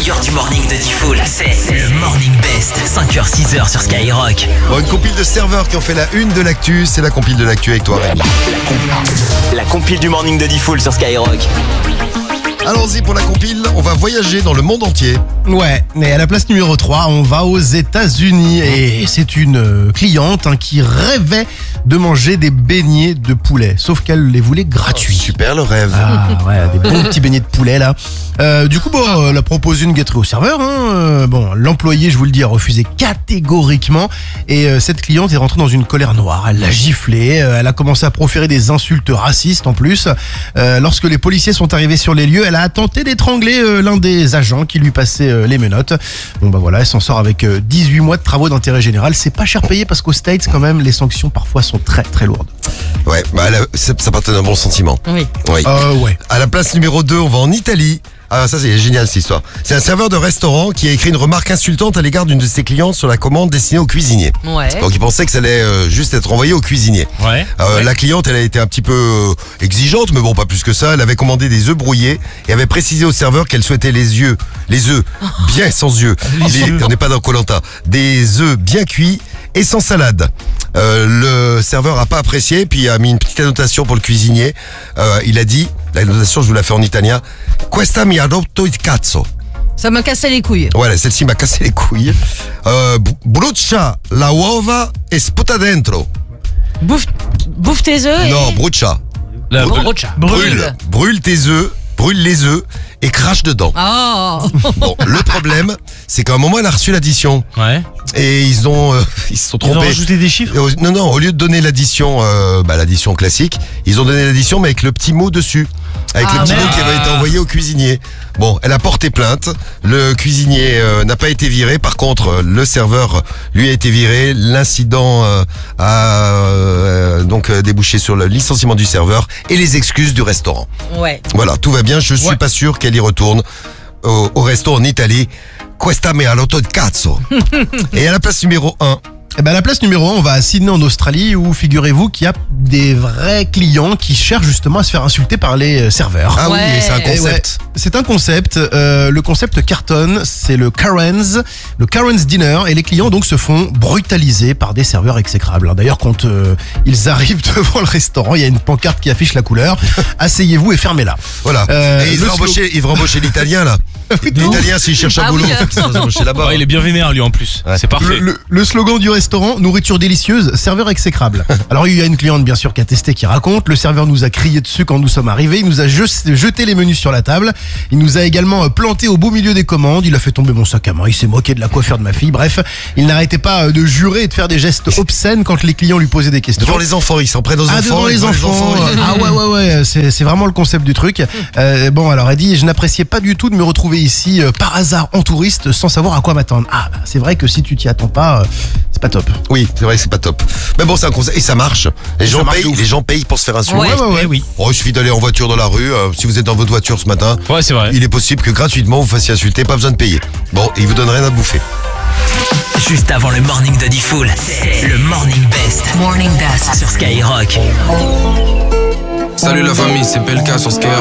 meilleur du morning de Diffoul, c'est le Morning Best, 5h-6h sur Skyrock. Bon, une compile de serveurs qui ont fait la une de l'actu, c'est la compile de l'actu avec toi, Rémi. La compile du morning de Diffoul sur Skyrock. Allons-y pour la compile, on va voyager dans le monde entier. Ouais, mais à la place numéro 3, on va aux États-Unis et c'est une cliente qui rêvait de manger des beignets de poulet, sauf qu'elle les voulait gratuits. Super le rêve. Ah ouais, des bons petits beignets de poulet là. Du coup, elle a proposé une gâterie au serveur. Bon, l'employé, je vous le dis, a refusé catégoriquement. Et cette cliente est rentrée dans une colère noire. Elle l'a giflé, elle a commencé à proférer des insultes racistes en plus. Lorsque les policiers sont arrivés sur les lieux, elle a tenté d'étrangler l'un des agents qui lui passait les menottes. Bon bah voilà, elle s'en sort avec 18 mois de travaux d'intérêt général. C'est pas cher payé parce qu'aux States quand même, les sanctions parfois sont très très lourdes. Ouais, ça partait d'un bon sentiment. Oui. Oui. Ouais. À la place numéro 2, on va en Italie. Ah, ça c'est génial cette histoire. C'est un serveur de restaurant qui a écrit une remarque insultante à l'égard d'une de ses clientes sur la commande destinée au cuisinier. Ouais. Donc il pensait que ça allait juste être envoyé au cuisinier. Ouais. La cliente, elle a été un petit peu exigeante, mais bon, pas plus que ça. Elle avait commandé des œufs brouillés et avait précisé au serveur qu'elle souhaitait les œufs bien sans yeux. On n'est pas dans Koh-Lanta. Des œufs bien cuits et sans salade. Le serveur a pas apprécié, puis a mis une petite annotation pour le cuisinier. Il a dit, la notation je vous la fais en italien, Questa mi ha rotto il cazzo. Ça m'a cassé les couilles. Voilà, celle-ci m'a cassé les couilles. Brucia la uova e sputa dentro. Bouffe tes œufs. Non, brucia. Brûle tes œufs, brûle les œufs et crache dedans. Oh. Bon, le problème, c'est qu'à un moment, elle a reçu l'addition. Ouais. Et ils se sont Ils ont trompés. rajouté des chiffres. Non, au lieu de donner l'addition, l'addition classique, ils ont donné l'addition mais avec le petit mot dessus. Avec le petit mot qui avait été envoyé au cuisinier. Bon, elle a porté plainte. Le cuisinier n'a pas été viré. Par contre, le serveur, lui, a été viré. L'incident a donc débouché sur le licenciement du serveur et les excuses du restaurant. Ouais. Voilà, tout va bien. Je suis pas sûr qu'elle y retourne au resto en Italie. Questa me ha rotto il cazzo. Et à la place numéro 1, À la place numéro 1, on va à Sydney en Australie où figurez-vous qu'il y a des vrais clients qui cherchent justement à se faire insulter par les serveurs. ah oui, Ouais. c'est un Ouais, concept. c'est un concept. Le concept cartonne, c'est le Karen's Dinner, et les clients donc se font brutaliser par des serveurs exécrables. D'ailleurs, quand ils arrivent devant le restaurant, il y a une pancarte qui affiche la couleur. Asseyez-vous et fermez-la. Voilà. Et il le devrait embaucher l'italien là. L'italien s'il cherche un Ah boulot, oui. il faut embaucher là-bas. Ouais, il est bien vénère lui en plus. Ouais. C'est parfait. Le slogan du restaurant, nourriture délicieuse, serveur exécrable. Alors il y a une cliente bien sûr qui a testé, qui raconte, le serveur nous a crié dessus quand nous sommes arrivés, il nous a jeté les menus sur la table, il nous a également planté au beau milieu des commandes, il a fait tomber mon sac à main, il s'est moqué de la coiffure de ma fille, bref, il n'arrêtait pas de jurer et de faire des gestes obscènes quand les clients lui posaient des questions. Devant les enfants, ils s'en prennent aux enfants. Devant les enfants. Ouais, c'est vraiment le concept du truc. Bon, alors elle dit, je n'appréciais pas du tout de me retrouver ici par hasard en touriste sans savoir à quoi m'attendre. C'est vrai que si tu t'y attends pas, c'est pas top. Oui, c'est vrai que c'est pas top. Mais bon, c'est un concept et ça marche. Les gens payent pour se faire insulter. Ouais. Eh oui. Oh, il suffit d'aller en voiture dans la rue. Si vous êtes dans votre voiture ce matin, Ouais, c'est vrai. il est possible que gratuitement vous fassiez insulter, pas besoin de payer. Bon, et il vous donne rien à bouffer. Juste avant le morning de Diffoul, c'est le Morning Best. Morning Best sur Skyrock. Salut la famille, c'est Belka sur Skyrock.